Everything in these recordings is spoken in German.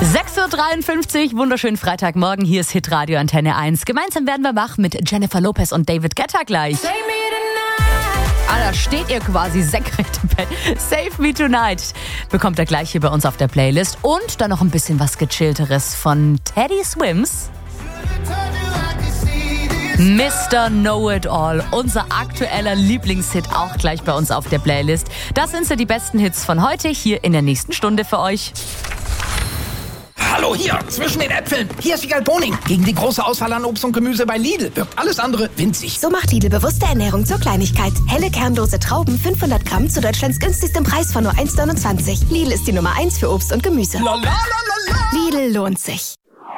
6.53 Uhr, wunderschönen Freitagmorgen, hier ist Hitradio Antenne 1. Gemeinsam werden wir wach mit Jennifer Lopez und David Guetta gleich. Da steht ihr quasi senkrecht im Bett. Save Me Tonight bekommt ihr gleich hier bei uns auf der Playlist. Und dann noch ein bisschen was Gechillteres von Teddy Swims. Mr. Know-It-All, unser aktueller Lieblingshit, auch gleich bei uns auf der Playlist. Das sind so die besten Hits von heute, hier in der nächsten Stunde für euch. Hallo, hier, zwischen den Äpfeln. Hier ist Wiegald Boning. Gegen die große Auswahl an Obst und Gemüse bei Lidl wirkt alles andere winzig. So macht Lidl bewusste Ernährung zur Kleinigkeit. Helle, kernlose Trauben, 500 Gramm zu Deutschlands günstigstem Preis von nur 1,29. Lidl ist die Nummer 1 für Obst und Gemüse. Lidl lohnt sich.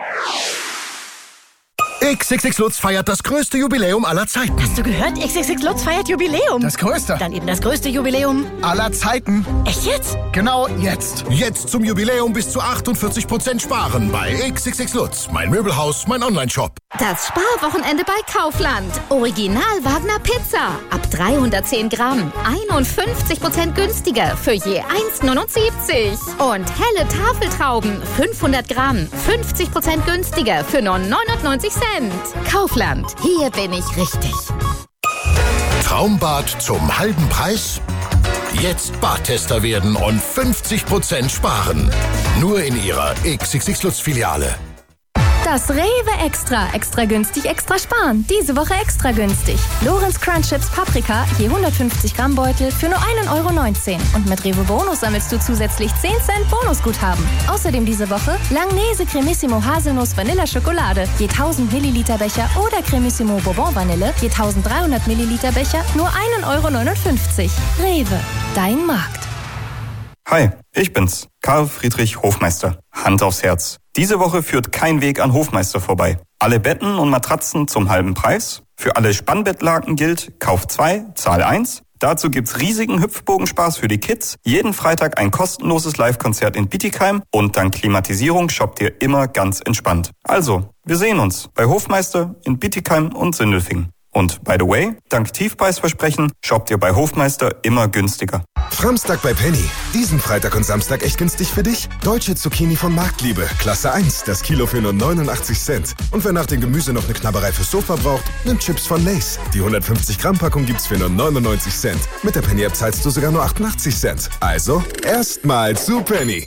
XXX Lutz feiert das größte Jubiläum aller Zeiten. Hast du gehört? XXX Lutz feiert Jubiläum. Das größte. Dann eben das größte Jubiläum Aller Zeiten. Echt jetzt? Genau jetzt. Jetzt zum Jubiläum bis zu 48% sparen bei XXX Lutz. Mein Möbelhaus, mein Onlineshop. Das Sparwochenende bei Kaufland. Original Wagner Pizza. Ab 310 Gramm. 51% günstiger für je 1,79. Und helle Tafeltrauben. 500 Gramm. 50% günstiger für nur 99 Cent. Kaufland. Hier bin ich richtig. Traumbad zum halben Preis? Jetzt Badtester werden und 50% sparen. Nur in Ihrer XXX Lutz Filiale. Das Rewe Extra. Extra günstig, extra sparen. Diese Woche extra günstig. Lorenz Crunch Chips Paprika, je 150 Gramm Beutel für nur 1,19 €. Und mit Rewe Bonus sammelst du zusätzlich 10 Cent Bonusguthaben. Außerdem diese Woche Langnese Cremissimo Haselnuss Vanilla Schokolade, je 1000 Milliliter Becher oder Cremissimo Bourbon Vanille, je 1300 Milliliter Becher, nur 1,59 €. Rewe, dein Markt. Hi, ich bin's, Karl Friedrich Hofmeister. Hand aufs Herz. Diese Woche führt kein Weg an Hofmeister vorbei. Alle Betten und Matratzen zum halben Preis. Für alle Spannbettlaken gilt, Kauf 2, Zahl 1. Dazu gibt's riesigen Hüpfbogenspaß für die Kids. Jeden Freitag ein kostenloses Live-Konzert in Bietigheim. Und dank Klimatisierung shoppt ihr immer ganz entspannt. Also, wir sehen uns bei Hofmeister in Bietigheim und Sindelfingen. Und by the way, dank Tiefpreisversprechen shoppt ihr bei Hofmeister immer günstiger. Framstag bei Penny. Diesen Freitag und Samstag echt günstig für dich? Deutsche Zucchini von Marktliebe. Klasse 1. Das Kilo für nur 89 Cent. Und wer nach dem Gemüse noch eine Knabberei fürs Sofa braucht, nimmt Chips von Lay's. Die 150 Gramm Packung gibt's für nur 99 Cent. Mit der Penny-App zahlst du sogar nur 88 Cent. Also, erstmal zu Penny.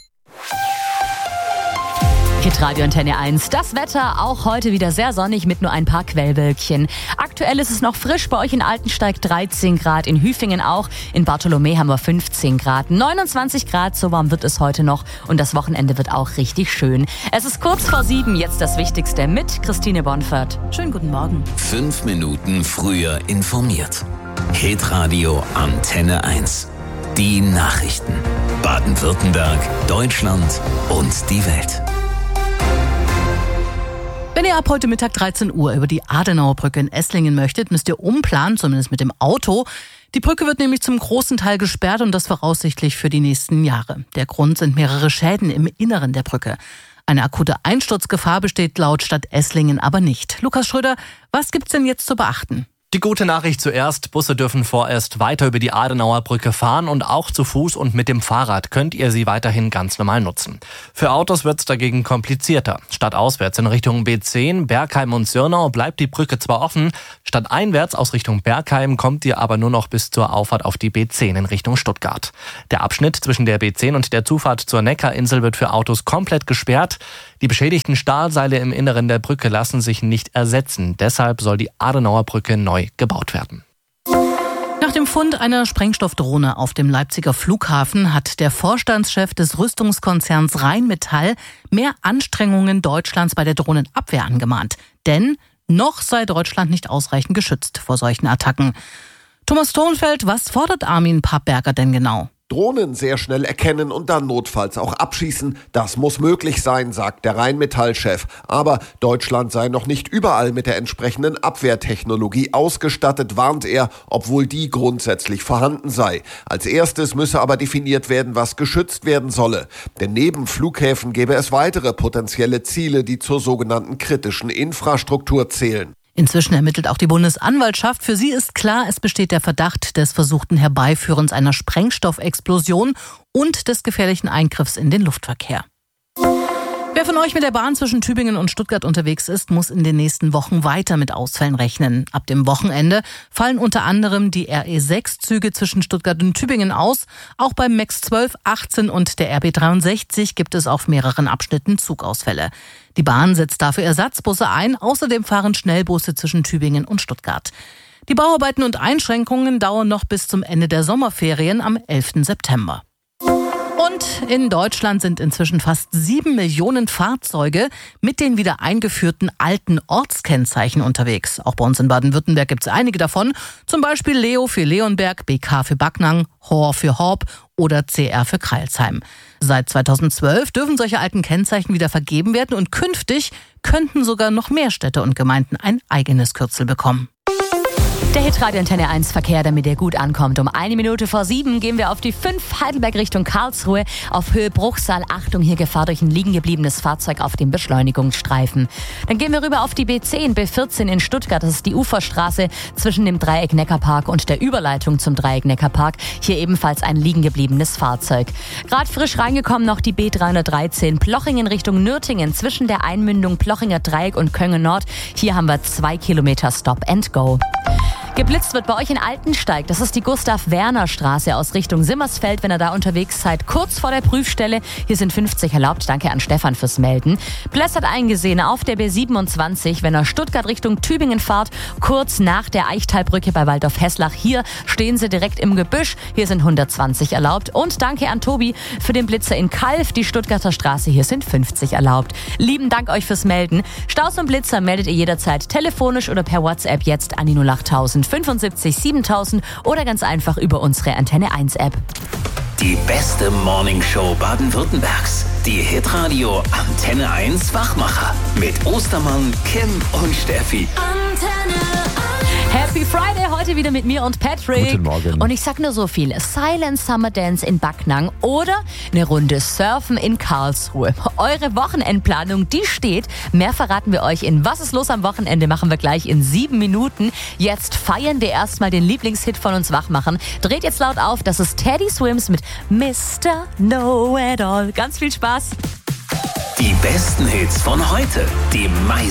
Hitradio Antenne 1. Das Wetter auch heute wieder sehr sonnig mit nur ein paar Quellwölkchen. Aktuell ist es noch frisch, bei euch in Altensteig 13 Grad, in Hüfingen auch, in Bartholomä haben wir 15 Grad, 29 Grad, so warm wird es heute noch und das Wochenende wird auch richtig schön. Es ist kurz vor 7, jetzt das Wichtigste mit Christine Bonfert. Schönen guten Morgen. 5 Minuten früher informiert. Hitradio Antenne 1. Die Nachrichten. Baden-Württemberg, Deutschland und die Welt. Wenn ihr ab heute Mittag 13 Uhr über die Adenauerbrücke in Esslingen möchtet, müsst ihr umplanen, zumindest mit dem Auto. Die Brücke wird nämlich zum großen Teil gesperrt und das voraussichtlich für die nächsten Jahre. Der Grund sind mehrere Schäden im Inneren der Brücke. Eine akute Einsturzgefahr besteht laut Stadt Esslingen aber nicht. Lukas Schröder, was gibt's denn jetzt zu beachten? Die gute Nachricht zuerst, Busse dürfen vorerst weiter über die Adenauerbrücke fahren und auch zu Fuß und mit dem Fahrrad könnt ihr sie weiterhin ganz normal nutzen. Für Autos wird's dagegen komplizierter. Stadtauswärts in Richtung B10, Bergheim und Sirnau bleibt die Brücke zwar offen, stadteinwärts aus Richtung Bergheim kommt ihr aber nur noch bis zur Auffahrt auf die B10 in Richtung Stuttgart. Der Abschnitt zwischen der B10 und der Zufahrt zur Neckarinsel wird für Autos komplett gesperrt. Die beschädigten Stahlseile im Inneren der Brücke lassen sich nicht ersetzen. Deshalb soll die Adenauerbrücke neu gebaut werden. Nach dem Fund einer Sprengstoffdrohne auf dem Leipziger Flughafen hat der Vorstandschef des Rüstungskonzerns Rheinmetall mehr Anstrengungen Deutschlands bei der Drohnenabwehr angemahnt. Denn noch sei Deutschland nicht ausreichend geschützt vor solchen Attacken. Thomas Thonfeld, was fordert Armin Pappberger denn genau? Drohnen sehr schnell erkennen und dann notfalls auch abschießen. Das muss möglich sein, sagt der Rheinmetall-Chef. Aber Deutschland sei noch nicht überall mit der entsprechenden Abwehrtechnologie ausgestattet, warnt er, obwohl die grundsätzlich vorhanden sei. Als erstes müsse aber definiert werden, was geschützt werden solle. Denn neben Flughäfen gäbe es weitere potenzielle Ziele, die zur sogenannten kritischen Infrastruktur zählen. Inzwischen ermittelt auch die Bundesanwaltschaft. Für sie ist klar, es besteht der Verdacht des versuchten Herbeiführens einer Sprengstoffexplosion und des gefährlichen Eingriffs in den Luftverkehr. Wer von euch mit der Bahn zwischen Tübingen und Stuttgart unterwegs ist, muss in den nächsten Wochen weiter mit Ausfällen rechnen. Ab dem Wochenende fallen unter anderem die RE6-Züge zwischen Stuttgart und Tübingen aus. Auch beim MAX 12, 18 und der RB 63 gibt es auf mehreren Abschnitten Zugausfälle. Die Bahn setzt dafür Ersatzbusse ein. Außerdem fahren Schnellbusse zwischen Tübingen und Stuttgart. Die Bauarbeiten und Einschränkungen dauern noch bis zum Ende der Sommerferien am 11. September. Und in Deutschland sind inzwischen fast 7 Millionen Fahrzeuge mit den wieder eingeführten alten Ortskennzeichen unterwegs. Auch bei uns in Baden-Württemberg gibt es einige davon. Zum Beispiel Leo für Leonberg, BK für Backnang, Hor für Horb oder CR für Crailsheim. Seit 2012 dürfen solche alten Kennzeichen wieder vergeben werden und künftig könnten sogar noch mehr Städte und Gemeinden ein eigenes Kürzel bekommen. Der Hitradio Antenne 1 Verkehr, damit ihr gut ankommt. Um 1:07 gehen wir auf die 5 Heidelberg Richtung Karlsruhe. Auf Höhe Bruchsal. Achtung, hier Gefahr durch ein liegen gebliebenes Fahrzeug auf dem Beschleunigungsstreifen. Dann gehen wir rüber auf die B10, B14 in Stuttgart. Das ist die Uferstraße zwischen dem Dreieck Neckarpark und der Überleitung zum Dreieck Neckarpark. Hier ebenfalls ein liegen gebliebenes Fahrzeug. Gerade frisch reingekommen noch die B313 Plochingen Richtung Nürtingen zwischen der Einmündung Plochinger Dreieck und Könge Nord. Hier haben wir 2 Kilometer Stop and Go. Geblitzt wird bei euch in Altensteig. Das ist die Gustav-Werner-Straße aus Richtung Simmersfeld, wenn ihr da unterwegs seid. Kurz vor der Prüfstelle. Hier sind 50 erlaubt. Danke an Stefan fürs Melden. Blässert eingesehen auf der B27, wenn ihr Stuttgart Richtung Tübingen fahrt. Kurz nach der Eichtalbrücke bei Waldorf-Hesslach. Hier stehen sie direkt im Gebüsch. Hier sind 120 erlaubt. Und danke an Tobi für den Blitzer in Kalf. Die Stuttgarter Straße. Hier sind 50 erlaubt. Lieben Dank euch fürs Melden. Staus und Blitzer meldet ihr jederzeit telefonisch oder per WhatsApp jetzt an die 08000 75 7000 oder ganz einfach über unsere Antenne 1 App. Die beste Morningshow Baden-Württembergs. Die Hitradio Antenne 1 Wachmacher. Mit Ostermann, Kim und Steffi. Antenne 1. Happy Friday, heute wieder mit mir und Patrick. Guten Morgen. Und ich sag nur so viel. Silent Summer Dance in Backnang oder eine Runde Surfen in Karlsruhe. Eure Wochenendplanung, die steht. Mehr verraten wir euch in Was ist los am Wochenende, machen wir gleich in 7 Minuten. Jetzt feiern wir erstmal den Lieblingshit von uns Wachmachern. Dreht jetzt laut auf, das ist Teddy Swims mit Mr. Know It All. Ganz viel Spaß. Die besten Hits von heute. Die meisten